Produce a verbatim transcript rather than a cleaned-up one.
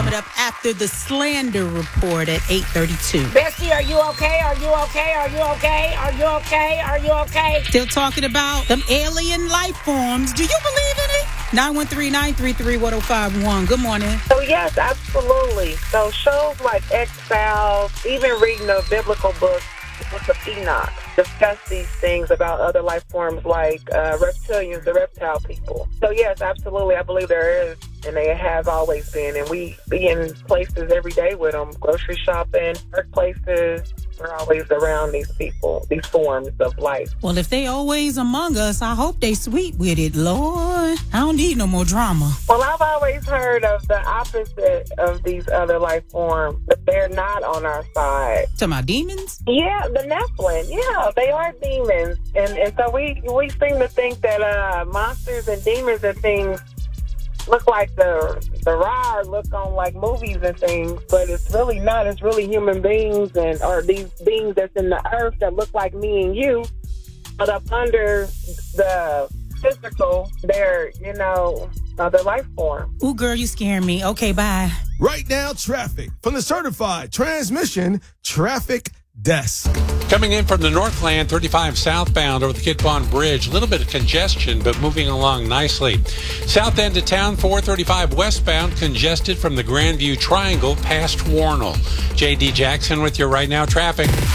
coming up after the slander report at eight thirty-two. Bessie, are you okay? Are you okay? Are you okay? Are you okay? Are you okay? Still talking about them alien life forms. Do you believe in it? nine one three, nine three three, one oh five one. Good morning. So, yes, absolutely. So, shows like X-Files, even reading the biblical books, the Book of Enoch, discuss these things about other life forms like uh, reptilians, the reptile people. So, yes, absolutely, I believe there is, and they have always been. And we be in places every day with them, grocery shopping, workplaces. We're always around these people, these forms of life. Well, if they always among us, I hope they sweet with it, Lord. I don't need no more drama. Well, I've always heard of the opposite of these other life forms, that they're not on our side. Talking about demons? Yeah, the Nephilim. Yeah, they are demons. And and so we, we seem to think that uh, monsters and demons and things look like the the raw look on like movies and things, but it's really not. It's really human beings and or these beings that's in the earth that look like me and you, but up under the physical, they're, you know, other life form. Ooh, girl, you scaring me. Okay, bye. Right now, traffic from the certified transmission traffic desk. Coming in from the Northland, thirty-five southbound over the Kid Pond Bridge. A little bit of congestion, but moving along nicely. South end of town, four thirty-five westbound, congested from the Grandview Triangle past Warnell. J D Jackson with you right now, traffic.